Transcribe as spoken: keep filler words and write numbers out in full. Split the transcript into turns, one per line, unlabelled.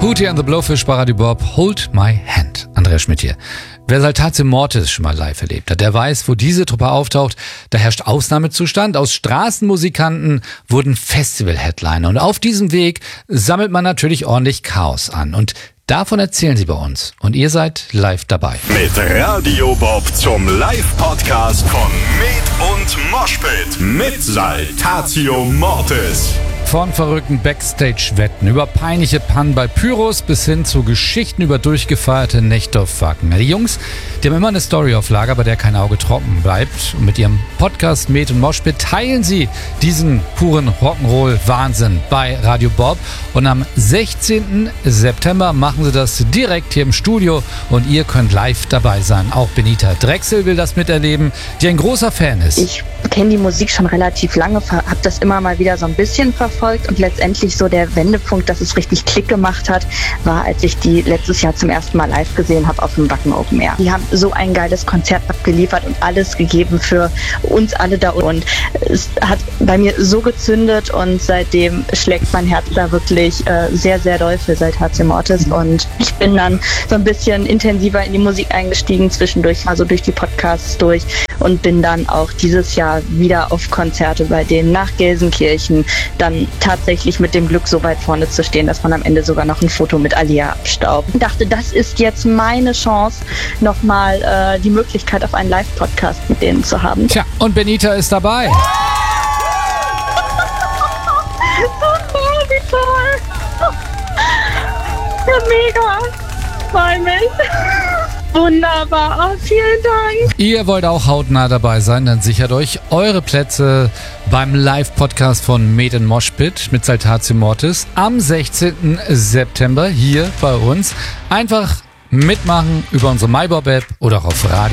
Hootie and the Blowfish bei Radio Bob, Hold My Hand. Andreas Schmidt hier. Wer Saltatio Mortis schon mal live erlebt hat, der weiß, wo diese Truppe auftaucht, da herrscht Ausnahmezustand. Aus Straßenmusikanten wurden Festival-Headliner. Und auf diesem Weg sammelt man natürlich ordentlich Chaos an. Und davon erzählen sie bei uns. Und ihr seid live dabei.
Mit Radio Bob zum Live-Podcast von Med und Moshpit mit Saltatio Mortis.
Von verrückten Backstage-Wetten über peinliche Pannen bei Pyros bis hin zu Geschichten über durchgefeierte Nächte auf Wacken. Die Jungs, die haben immer eine Story auf Lager, bei der kein Auge trocken bleibt. Und mit ihrem Podcast Med und Moshpit teilen sie diesen puren Rock'n'Roll-Wahnsinn bei Radio Bob. Und am sechzehnten September machen sie das direkt hier im Studio und ihr könnt live dabei sein. Auch Benita Drechsel will das miterleben, die ein großer Fan ist.
Ich kenne die Musik schon relativ lange, habe das immer mal wieder so ein bisschen verfolgt und letztendlich so der Wendepunkt, dass es richtig Klick gemacht hat, war, als ich die letztes Jahr zum ersten Mal live gesehen habe auf dem Wacken Open Air. Die haben so ein geiles Konzert abgeliefert und alles gegeben für uns alle da und es hat bei mir so gezündet und seitdem schlägt mein Herz da wirklich äh, sehr, sehr doll für Saltatio Mortis und ich bin dann so ein bisschen intensiver in die Musik eingestiegen, zwischendurch also durch die Podcasts durch und bin dann auch dieses Jahr wieder auf Konzerte bei denen nach Gelsenkirchen, dann tatsächlich mit dem Glück so weit vorne zu stehen, dass man am Ende sogar noch ein Foto mit Alia abstaubt. Ich dachte, das ist jetzt meine Chance, nochmal äh, die Möglichkeit auf einen Live-Podcast mit denen zu haben.
Tja, und Benita ist dabei.
Oh, wie toll! Ja, mega! Freue mich! Wunderbar, oh, vielen Dank.
Ihr wollt auch hautnah dabei sein, dann sichert euch eure Plätze beim Live-Podcast von Med und Moshpit mit Saltatio Mortis am sechzehnten September hier bei uns. Einfach mitmachen über unsere MyBob-App oder auch auf Radio.